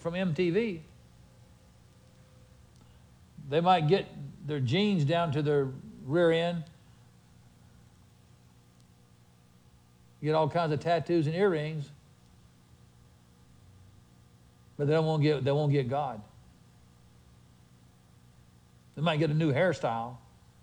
from MTV. They might get their jeans down to their rear end, get all kinds of tattoos and earrings, but they won't get God. They might get a new hairstyle,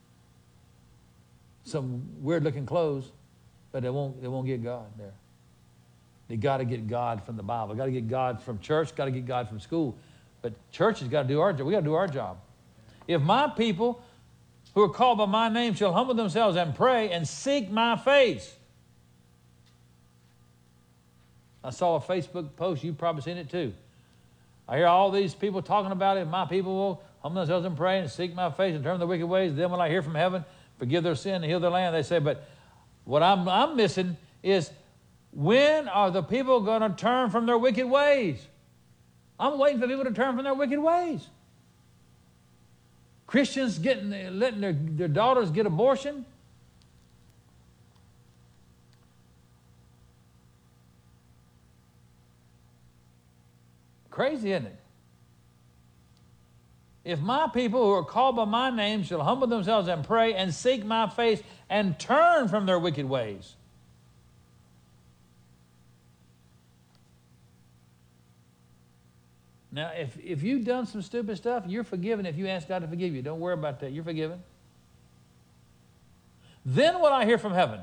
some weird-looking clothes, but they won't get God there. They got to get God from the Bible. Got to get God from church. Got to get God from school. But church has got to do our job. We got to do our job. If my people who are called by my name shall humble themselves and pray and seek my face. I saw a Facebook post. You've probably seen it too. I hear all these people talking about it. My people will humble themselves and pray and seek my face and turn from their wicked ways. Then when I hear from heaven, forgive their sin and heal their land. They say, but what I'm missing is, when are the people going to turn from their wicked ways? I'm waiting for people to turn from their wicked ways. Christians letting their daughters get abortion. Crazy, isn't it? If my people who are called by my name shall humble themselves and pray and seek my face and turn from their wicked ways. Now, if you've done some stupid stuff, you're forgiven if you ask God to forgive you. Don't worry about that. You're forgiven. Then will I hear from heaven.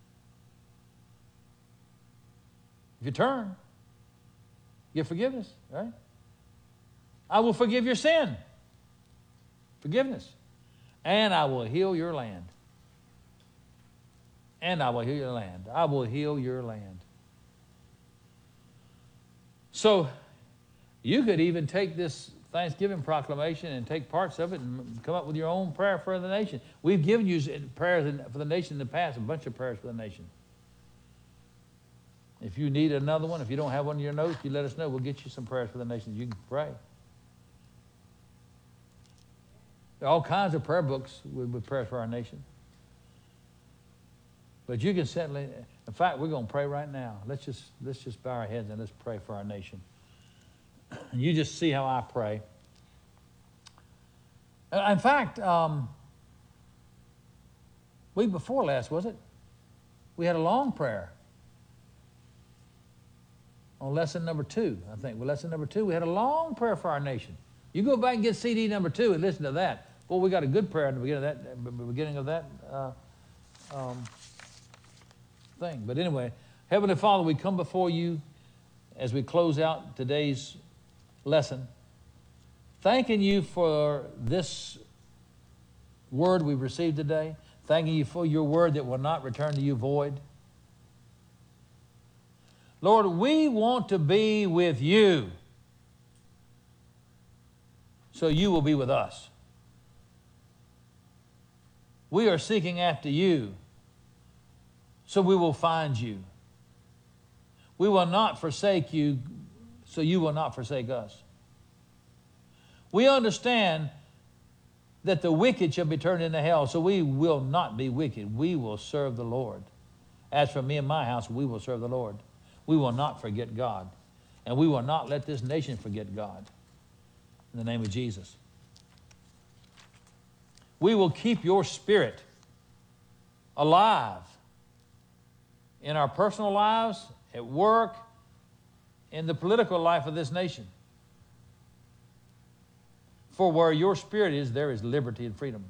If you turn, get forgiveness, right? I will forgive your sin. Forgiveness. And I will heal your land. And I will heal your land. I will heal your land. So, you could even take this Thanksgiving proclamation and take parts of it and come up with your own prayer for the nation. We've given you prayers for the nation in the past, a bunch of prayers for the nation. If you need another one, if you don't have one in your notes, you let us know. We'll get you some prayers for the nation. You can pray. There are all kinds of prayer books with prayers for our nation. But you can certainly, in fact, we're going to pray right now. Let's just bow our heads and let's pray for our nation. And you just see how I pray. In fact, week before last, was it? We had a long prayer on lesson number 2, I think. Well, lesson number 2, we had a long prayer for our nation. You go back and get CD number 2 and listen to that. Boy, we got a good prayer in the beginning of that thing. But anyway, Heavenly Father, we come before you as we close out today's lesson, thanking you for this word we've received today, thanking you for your word that will not return to you void. Lord, we want to be with you, so you will be with us. We are seeking after you, so we will find you. We will not forsake you, so you will not forsake us. We understand that the wicked shall be turned into hell, so we will not be wicked. We will serve the Lord. As for me and my house, we will serve the Lord. We will not forget God, and we will not let this nation forget God. In the name of Jesus. We will keep your spirit alive in our personal lives, at work, in the political life of this nation. For where your spirit is, there is liberty and freedom.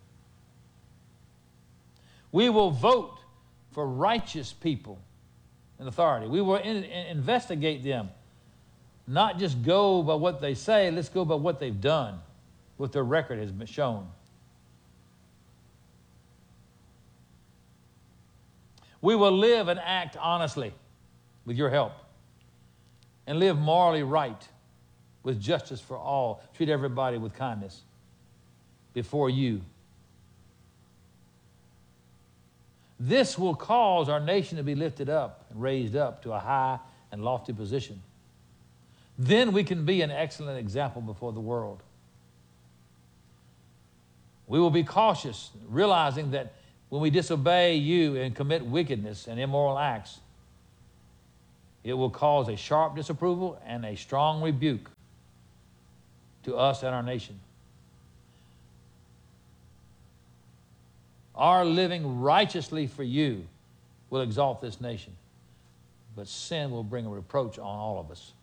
We will vote for righteous people in authority. We will investigate them. Not just go by what they say, let's go by what they've done, what their record has been shown. We will live and act honestly with your help, and live morally right with justice for all. Treat everybody with kindness before you. This will cause our nation to be lifted up and raised up to a high and lofty position. Then we can be an excellent example before the world. We will be cautious, realizing that when we disobey you and commit wickedness and immoral acts, it will cause a sharp disapproval and a strong rebuke to us and our nation. Our living righteously for you will exalt this nation, but sin will bring a reproach on all of us.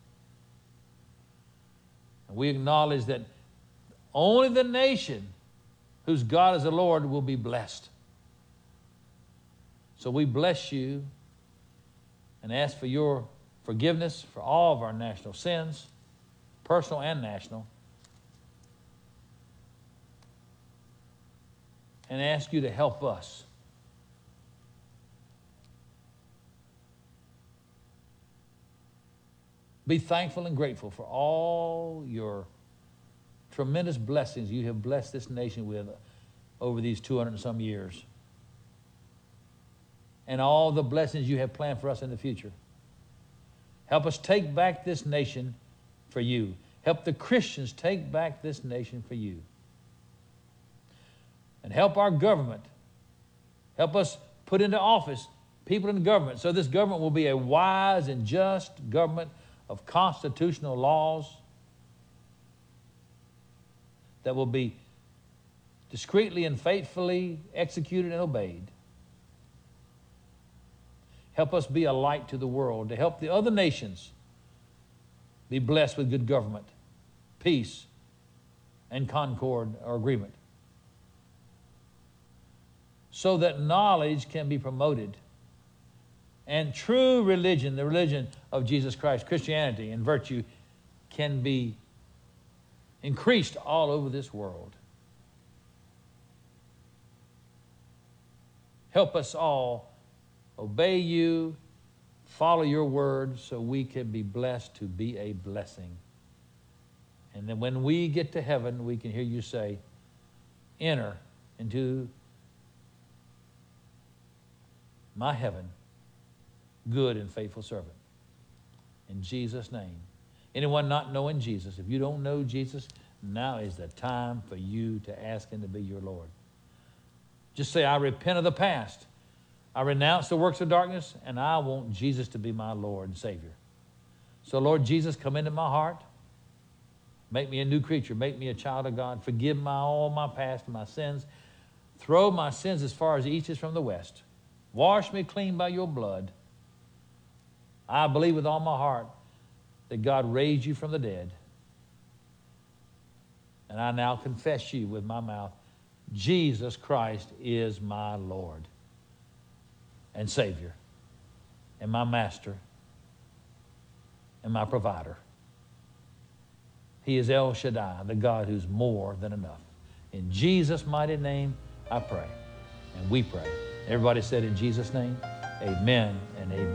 And we acknowledge that only the nation whose God is the Lord will be blessed. So we bless you and ask for your forgiveness for all of our national sins, personal and national, and ask you to help us be thankful and grateful for all your tremendous blessings you have blessed this nation with over these 200 and some years, and all the blessings you have planned for us in the future. Help us take back this nation for you. Help the Christians take back this nation for you. And help our government. Help us put into office people in the government so this government will be a wise and just government of constitutional laws that will be discreetly and faithfully executed and obeyed. Help us be a light to the world, to help the other nations be blessed with good government, peace, and concord or agreement, so that knowledge can be promoted and true religion, the religion of Jesus Christ, Christianity and virtue, can be increased all over this world. Help us all obey you, follow your word, so we can be blessed to be a blessing. And then when we get to heaven, we can hear you say, enter into my heaven, good and faithful servant. In Jesus' name. Anyone not knowing Jesus, if you don't know Jesus, now is the time for you to ask him to be your Lord. Just say, I repent of the past. I renounce the works of darkness, and I want Jesus to be my Lord and Savior. So, Lord Jesus, come into my heart. Make me a new creature. Make me a child of God. Forgive all my past and my sins. Throw my sins as far as the east is from the west. Wash me clean by your blood. I believe with all my heart that God raised you from the dead. And I now confess you with my mouth. Jesus Christ is my Lord and Savior and my Master and my provider. He is El Shaddai, the God who's more than enough. In Jesus' mighty name, I pray. And we pray. Everybody said in Jesus' name, amen and amen.